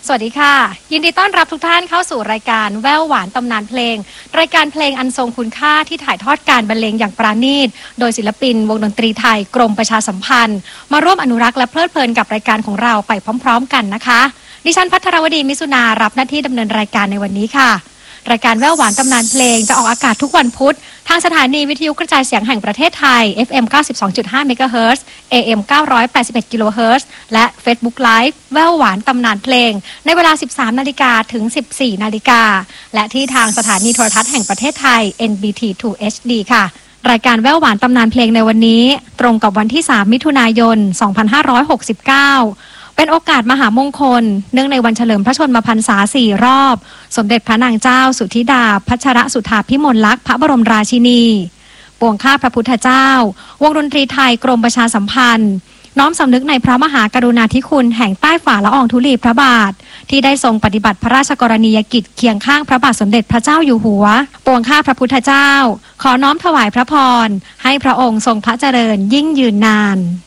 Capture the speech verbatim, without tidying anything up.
สวัสดีค่ะยินดีต้อนรับทุกท่านเข้าสู่รายการแว่วหวานตำนานเพลงรายการเพลงอันทรงคุณค่าที่ถ่ายทอดการบรรเลงอย่างปราณีตโดยศิลปินวงดนตรีไทยกรมประชาสัมพันธ์มาร่วมอนุรักษ์และเพลิดเพลินกับรายการของเราไปพร้อมๆกันนะคะดิฉันภัทรวดีมิสุนารับหน้าที่ดำเนินรายการในวันนี้ค่ะรายการแว่วหวานตำนานเพลงจะออกอากาศทุกวันพุธทางสถานีวิทยุกระจายเสียงแห่งประเทศไทย เอฟ เอ็ม เก้าสิบสองจุดห้า เมกะเฮิรตซ์ เอ เอ็ม เก้าร้อยแปดสิบเอ็ด กิโลเฮิรตซ์และ Facebook Live แว่วหวานตำนานเพลงในเวลา สิบสามนาฬิกา ถึง สิบสี่นาฬิกาและที่ทางสถานีโทรทัศน์แห่งประเทศไทย เอ็น บี ที ทู เอช ดี ค่ะรายการแว่วหวานตำนานเพลงในวันนี้ตรงกับวันที่สามมิถุนายนสองพันห้าร้อยหกสิบเก้าเป็นโอกาสมหามงคลเนื่องในวันเฉลิมพระชนมพรรษาสี่รอบสมเด็จพระนางเจ้าสุธิดาพัชรสุธาพิมลลักษณ์พระบรมราชินีปวงข้าพระพุทธเจ้าวงดนตรีไทยกรมประชาสัมพันธ์น้อมสำนึกในพระมหากรุณาธิคุณแห่งใต้ฝ่าละอองธุลีพระบาทที่ได้ทรงปฏิบัติพระราชกรณียกิจเคียงข้างพระบาทสมเด็จพระเจ้าอยู่หัวปวงข้าพระพุทธเจ้าขอน้อมถวายพระพรให้พระองค์ทรงพระเจริญยิ่งยืนนาน